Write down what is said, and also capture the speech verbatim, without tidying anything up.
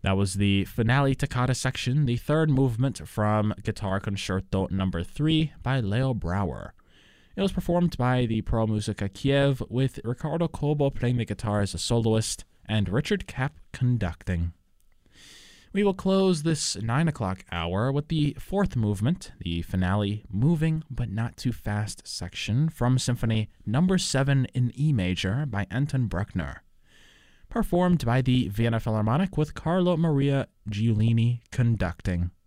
That was the finale toccata section, the third movement from Guitar Concerto number three by Leo Brouwer. It was performed by the Pro Musica Kiev with Ricardo Cobo playing the guitar as a soloist and Richard Kapp conducting. We will close this nine o'clock hour with the fourth movement, the finale Moving But Not Too Fast section from Symphony number seven in E major by Anton Bruckner, performed by the Vienna Philharmonic with Carlo Maria Giulini conducting.